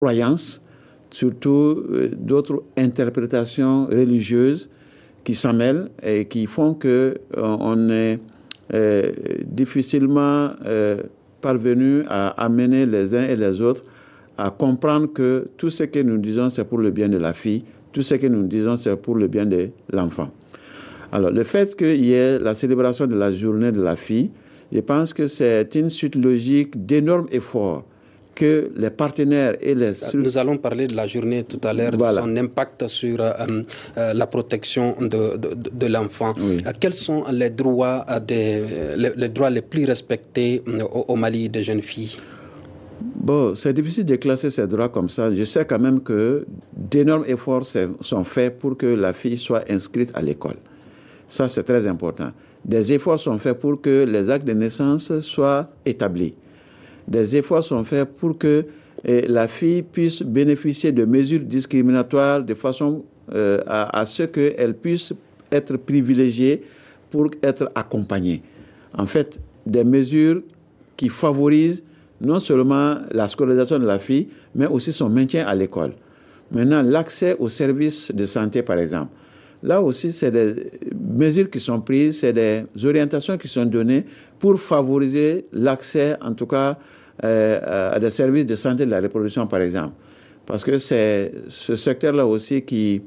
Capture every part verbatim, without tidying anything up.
croyances, surtout euh, d'autres interprétations religieuses qui s'en mêlent et qui font qu'on euh, est euh, difficilement euh, parvenu à amener les uns et les autres à comprendre que tout ce que nous disons, c'est pour le bien de la fille, tout ce que nous disons, c'est pour le bien de l'enfant. Alors, le fait qu'il y ait la célébration de la journée de la fille, je pense que c'est une suite logique d'énormes efforts que les partenaires et les... Nous allons parler de la journée tout à l'heure, voilà. Son impact sur euh, euh, la protection de, de, de l'enfant. Oui. Euh, quels sont les droits, des, les, les droits les plus respectés euh, au, au Mali des jeunes filles? Bon, c'est difficile de classer ces droits comme ça. Je sais quand même que d'énormes efforts sont faits pour que la fille soit inscrite à l'école. Ça, c'est très important. Des efforts sont faits pour que les actes de naissance soient établis. Des efforts sont faits pour que eh, la fille puisse bénéficier de mesures discriminatoires de façon euh, à, à ce qu'elle puisse être privilégiée pour être accompagnée. En fait, des mesures qui favorisent non seulement la scolarisation de la fille, mais aussi son maintien à l'école. Maintenant, l'accès aux services de santé, par exemple. Là aussi, c'est des mesures qui sont prises, c'est des orientations qui sont données pour favoriser l'accès, en tout cas, euh, à des services de santé de la reproduction, par exemple. Parce que c'est ce secteur-là aussi qui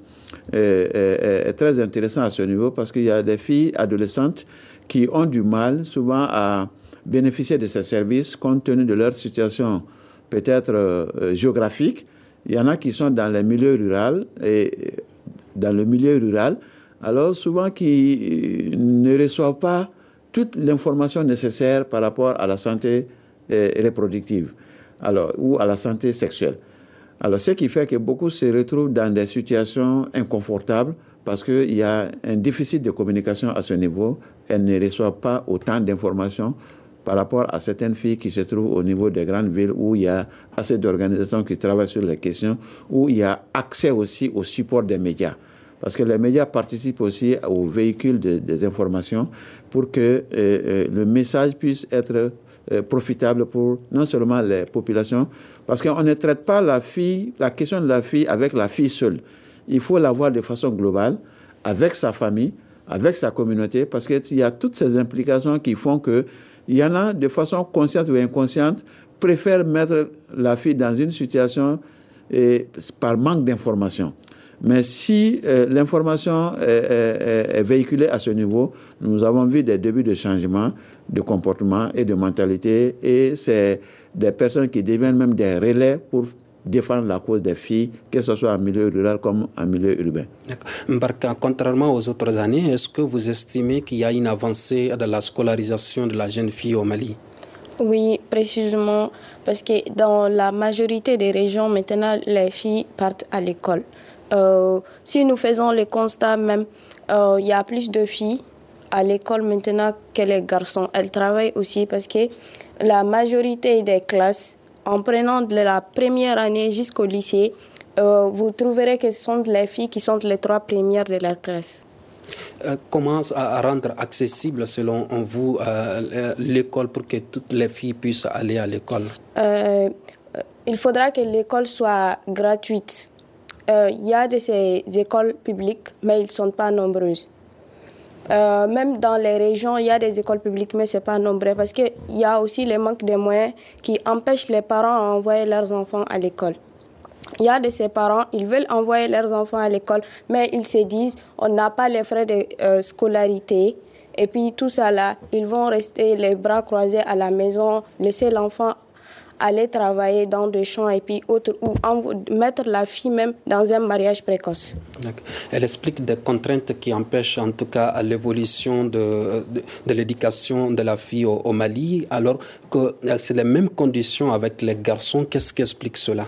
euh, est très intéressant à ce niveau, parce qu'il y a des filles adolescentes qui ont du mal, souvent, à bénéficier de ces services, compte tenu de leur situation peut-être euh, géographique. Il y en a qui sont dans les milieux ruraux et dans le milieu rural, alors souvent qui ne reçoivent pas toute l'information nécessaire par rapport à la santé euh, reproductive, alors, ou à la santé sexuelle. Alors, ce qui fait que beaucoup se retrouvent dans des situations inconfortables parce qu'il y a un déficit de communication à ce niveau. Elles ne reçoivent pas autant d'informations par rapport à certaines filles qui se trouvent au niveau des grandes villes où il y a assez d'organisations qui travaillent sur les questions, où il y a accès aussi au support des médias. Parce que les médias participent aussi au véhicule de, des informations pour que euh, euh, le message puisse être euh, profitable pour non seulement les populations, parce qu'on ne traite pas la fille, la question de la fille avec la fille seule. Il faut la voir de façon globale, avec sa famille, avec sa communauté, parce qu'il y a toutes ces implications qui font que il y en a, de façon consciente ou inconsciente, préfèrent mettre la fille dans une situation et, par manque d'information. Mais si euh, l'information est, est, est véhiculée à ce niveau, nous avons vu des débuts de changement de comportement et de mentalité, et c'est des personnes qui deviennent même des relais pour défendre la cause des filles, que ce soit en milieu rural comme en milieu urbain. Mbarka, contrairement aux autres années, est-ce que vous estimez qu'il y a une avancée de la scolarisation de la jeune fille au Mali? Oui, précisément, parce que dans la majorité des régions, maintenant, les filles partent à l'école. Euh, si nous faisons le constat même, euh, il y a plus de filles à l'école maintenant que les garçons. Elles travaillent aussi parce que la majorité des classes, en prenant de la première année jusqu'au lycée, euh, vous trouverez que ce sont les filles qui sont les trois premières de la classe. Euh, comment à rendre accessible, selon vous, euh, l'école pour que toutes les filles puissent aller à l'école? euh, Il faudra que l'école soit gratuite. Il euh, y a de ces écoles publiques, mais elles ne sont pas nombreuses. Euh, même dans les régions, il y a des écoles publiques, mais ce n'est pas nombreux parce qu'il y a aussi le manque de moyens qui empêchent les parents à envoyer leurs enfants à l'école. Il y a de ces parents, ils veulent envoyer leurs enfants à l'école, mais ils se disent on n'a pas les frais de euh, scolarité. Et puis tout ça là, ils vont rester les bras croisés à la maison, laisser l'enfant aller travailler dans des champs et puis autres, ou mettre la fille même dans un mariage précoce. Elle explique des contraintes qui empêchent en tout cas l'évolution de, de, de l'éducation de la fille au, au Mali, alors que c'est les mêmes conditions avec les garçons. Qu'est-ce qui explique cela?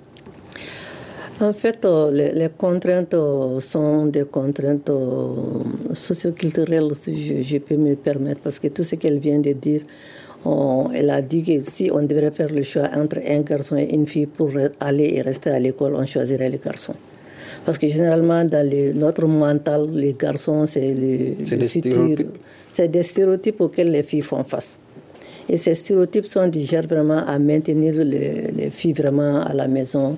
En fait, euh, les, les contraintes euh, sont des contraintes euh, socio-culturelles, si je, je peux me permettre, parce que tout ce qu'elle vient de dire, on, elle a dit que si on devrait faire le choix entre un garçon et une fille pour aller et rester à l'école, on choisirait les garçons. Parce que généralement, dans le, notre mental, les garçons, c'est le, le futur. C'est des stéréotypes auxquels les filles font face. Et ces stéréotypes sont du genre vraiment à maintenir les, les filles vraiment à la maison,